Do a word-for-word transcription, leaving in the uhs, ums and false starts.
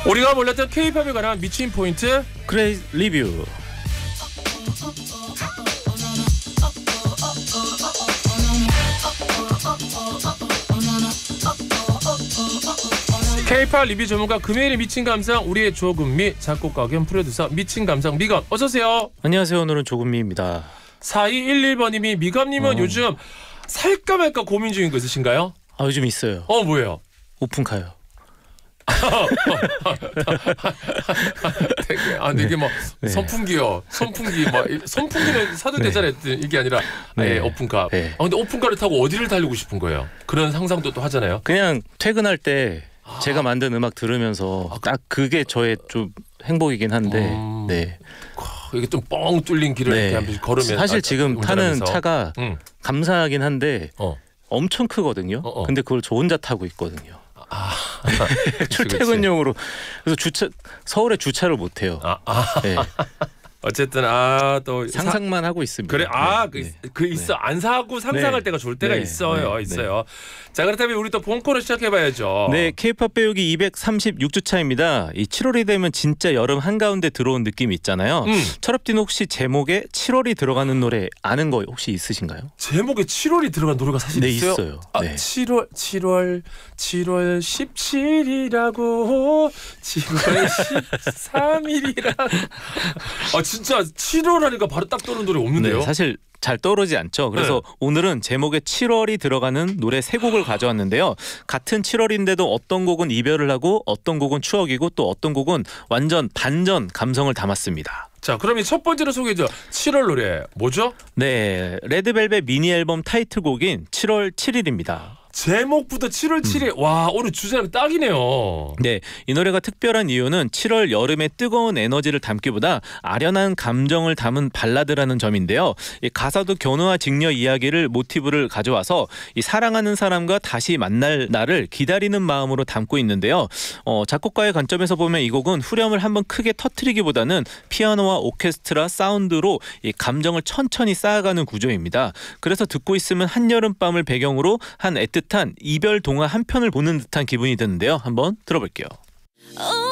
우리가 몰랐던 K-팝에 관한 미친 포인트 크레이지 리뷰. K-팝 리뷰 전문가 금요일의 미친 감상 우리의 조금미 작곡가 겸 프로듀서 미친 감상 미검 어서 오세요. 안녕하세요. 오늘은 조금미입니다. 사이일일 번님이 미검님은 어. 요즘 살까 말까 고민 중인 거 있으신가요? 아 요즘 있어요. 어 뭐예요? 오픈카요. 되게, 아 근데 이게 뭐 네. 선풍기요, 선풍기 뭐 선풍기는 사도 네. 되잖아요. 이게 아니라 네. 예, 오픈카. 네. 아 근데 오픈카를 타고 어디를 달리고 싶은 거예요? 그런 상상도 또 하잖아요. 그냥 퇴근할 때 아. 제가 만든 음악 들으면서 아, 딱 그게 저의 좀 행복이긴 한데. 음. 네. 이게 좀 뻥 뚫린 길을 네. 이렇게 한 번씩 걸으면 사실 아, 지금 운전하면서. 타는 차가 응. 감사하긴 한데 어. 엄청 크거든요. 어, 어. 근데 그걸 저 혼자 타고 있거든요. 아. 출퇴근용으로. 그래서 주차 서울에 주차를 못 해요. 아, 아. 네. 어쨌든 아 또 상상만 하고 있습니다. 그래 아그 네. 그 있어 네. 안 사고 상상할 네. 때가 좋을 때가 네. 있어요 네. 있어요. 자 그렇다면 우리 또 본 코너 시작해봐야죠. 네, K-팝 배우기 이백삼십육 주차입니다. 이 칠월이 되면 진짜 여름 한가운데 들어온 느낌이 있잖아요. 음. 철업디는 혹시 제목에 칠월이 들어가는 노래 아는 거 혹시 있으신가요? 제목에 칠월이 들어간 노래가 사실 네, 있어요. 있어요. 아, 네. 칠월 칠월 칠월 십칠이라고 칠월 십삼일이라고. 아 진짜 칠월 하니까 바로 딱 떠오르는 노래 없는데요. 네, 사실 잘 떠오르지 않죠. 그래서 네. 오늘은 제목에 칠월이 들어가는 노래 세 곡을 가져왔는데요. 같은 칠월인데도 어떤 곡은 이별을 하고 어떤 곡은 추억이고 또 어떤 곡은 완전 반전 감성을 담았습니다. 자 그럼 이 첫 번째로 소개해줘. 칠월 노래 뭐죠? 네, 레드벨벳 미니 앨범 타이틀곡인 칠월 칠일입니다. 제목부터 칠월 칠일. 와 오늘 주제랑 딱이네요. 네, 이 노래가 특별한 이유는 칠월 여름의 뜨거운 에너지를 담기보다 아련한 감정을 담은 발라드라는 점인데요. 이 가사도 견우와 직녀 이야기를 모티브를 가져와서 이 사랑하는 사람과 다시 만날 날을 기다리는 마음으로 담고 있는데요. 어, 작곡가의 관점에서 보면 이 곡은 후렴을 한번 크게 터트리기보다는 피아노와 오케스트라 사운드로 이 감정을 천천히 쌓아가는 구조입니다. 그래서 듣고 있으면 한여름밤을 배경으로 한 애틋한 이별 동화 한 편을 보는 듯한 기분이 드는데요. 한번 들어볼게요. Oh